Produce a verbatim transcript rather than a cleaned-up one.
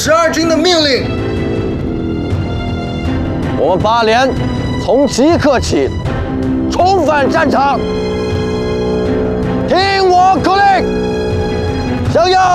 十二军的命令。 我们八连从即刻起重返战场，听我口令，向右。